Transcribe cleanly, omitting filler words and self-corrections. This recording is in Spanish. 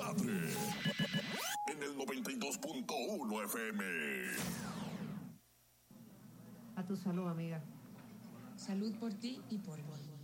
tarde. En el 92.1 FM. A tu salud, amiga. Salud por ti y por mí.